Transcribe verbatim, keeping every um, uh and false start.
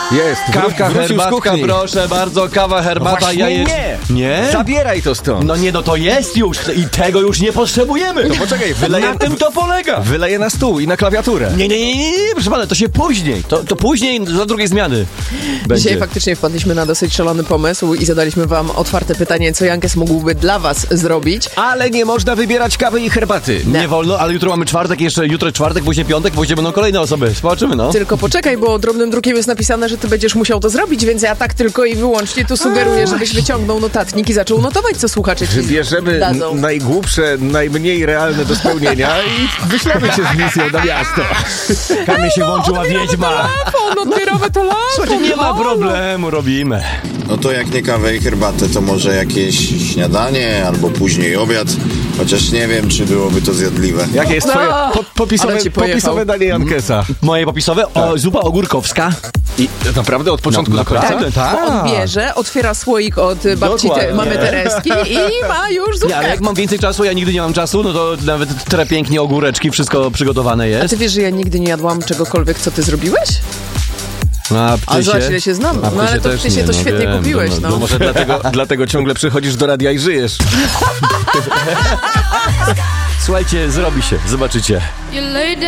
Jest, Kawka, wrócił z herbatka, kuchni. proszę bardzo, kawa, herbata, Właśnie jajeczka. nie. Nie? Zabieraj to stąd. No nie, no to jest już i tego już nie potrzebujemy. No poczekaj, wyleję, Na tym to polega. wyleję na stół i na klawiaturę. Nie, nie, nie, nie, nie, proszę pana, to się później. To, to później za drugiej zmiany będzie. Dzisiaj faktycznie wpadliśmy na dosyć szalony pomysł i zadaliśmy wam otwarte pytanie, co Jankes mógłby dla was zrobić. Ale nie można wybierać kawy i herbaty. Nie wolno, ale jutro mamy czwartek, jeszcze jutro czwartek, później piątek, później będą kolejne osoby. Zobaczymy, no. Tylko poczekaj, bo drobnym drukiem jest napisane, że ty będziesz musiał to zrobić, więc ja tak tylko i wyłącznie tu sugeruję, żebyś wyciągnął notatnik i zaczął notować, co słuchacze ci Bierzemy dadzą. n- najgłupsze, najmniej realne do spełnienia i wyślemy cię z misją na miasto. Kamie się włączyła wiedźma. Telefon, odbieramy telefon. Słuchajcie, nie ma problemu, robimy. No to jak nie kawę i herbatę, to może jakieś śniadanie albo później obiad. Chociaż nie wiem, czy byłoby to zjadliwe. Jakie jest twoje po, popisowe, Ale ci pojechał. popisowe danie Jankesa? Moje popisowe? O, zupa ogórkowska. I naprawdę od początku No, do końca? naprawdę, tak. Bo on bierze, otwiera słoik od babci te, Dokładnie. mamy Tereski i ma już Nie, zupkę. ale jak mam więcej czasu, ja nigdy nie mam czasu, no to nawet tre pięknie ogóreczki, wszystko przygotowane A jest. ty wiesz, że ja nigdy nie jadłam czegokolwiek, co ty zrobiłeś? A, A ptysie? zobacz, ile się znam. A No ale to też ty się nie, to no świetnie wiem, kupiłeś, no, no. no, Może dlatego, dlatego ciągle przychodzisz do radia i żyjesz. Słuchajcie, zrobi się, zobaczycie. You lay down.